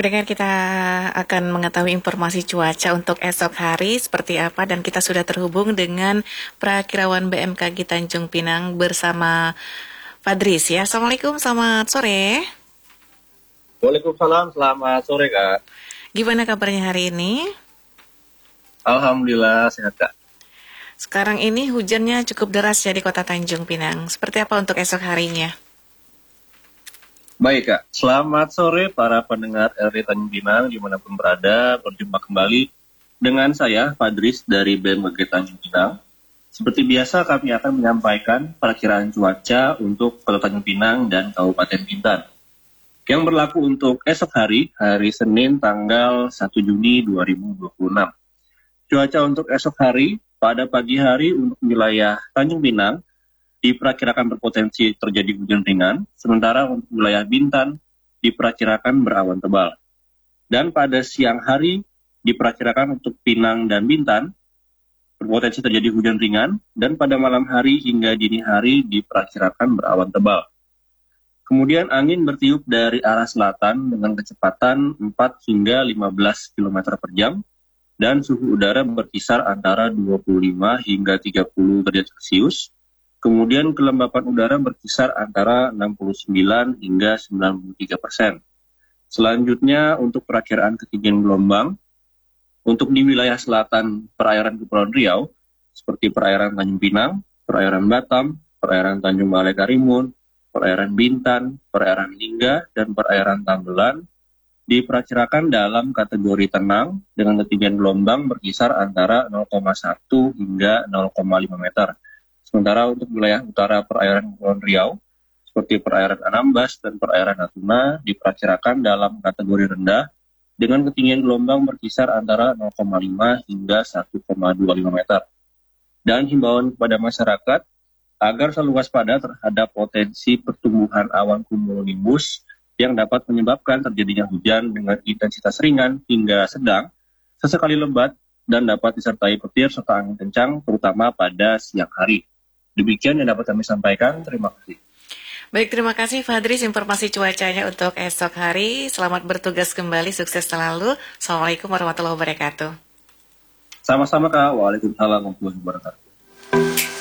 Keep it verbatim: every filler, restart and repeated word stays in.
Pendengar, kita akan mengetahui informasi cuaca untuk esok hari seperti apa, dan kita sudah terhubung dengan Prakirawan B M K G Tanjung Pinang bersama Fadris ya. Assalamualaikum, selamat sore. Waalaikumsalam, selamat sore Kak. Gimana kabarnya hari ini? Alhamdulillah sehat Kak. Sekarang ini hujannya cukup deras ya di kota Tanjung Pinang. Seperti apa untuk esok harinya? Baik Kak, selamat sore para pendengar L R T Tanjung Pinang dimanapun berada. Berjumpa kembali dengan saya, Fadris dari B M K G Tanjung Pinang. Seperti biasa kami akan menyampaikan perakiraan cuaca untuk Kota Tanjung Pinang dan Kabupaten Bintan yang berlaku untuk esok hari, hari Senin tanggal satu Juni dua ribu dua puluh enam. Cuaca untuk esok hari, pada pagi hari untuk wilayah Tanjung Pinang diperkirakan berpotensi terjadi hujan ringan, sementara untuk wilayah Bintan diperkirakan berawan tebal. Dan pada siang hari diperkirakan untuk Pinang dan Bintan berpotensi terjadi hujan ringan, dan pada malam hari hingga dini hari diperkirakan berawan tebal. Kemudian angin bertiup dari arah selatan dengan kecepatan empat hingga lima belas kilometer per jam, dan suhu udara berkisar antara dua puluh lima hingga tiga puluh derajat Celcius. Kemudian kelembapan udara berkisar antara enam puluh sembilan hingga sembilan puluh tiga persen. Selanjutnya untuk perakiraan ketinggian gelombang, untuk di wilayah selatan perairan Kepulauan Riau, seperti perairan Tanjung Pinang, perairan Batam, perairan Tanjung Balai Karimun, perairan Bintan, perairan Lingga, dan perairan Tambelan, diperkirakan dalam kategori tenang dengan ketinggian gelombang berkisar antara nol koma satu hingga nol koma lima meter. Sementara untuk wilayah utara perairan Kepulauan Riau, seperti perairan Anambas dan perairan Natuna, diperkirakan dalam kategori rendah dengan ketinggian gelombang berkisar antara nol koma lima hingga satu koma dua lima meter. Dan himbauan kepada masyarakat agar selalu waspada terhadap potensi pertumbuhan awan cumulonimbus yang dapat menyebabkan terjadinya hujan dengan intensitas ringan hingga sedang, sesekali lebat, dan dapat disertai petir serta angin kencang, terutama pada siang hari. Demikian yang dapat kami sampaikan. Terima kasih. Baik, terima kasih Fadris informasi cuacanya untuk esok hari. Selamat bertugas kembali, sukses selalu. Assalamualaikum warahmatullahi wabarakatuh. Sama-sama Kak. Waalaikumsalam warahmatullahi wabarakatuh.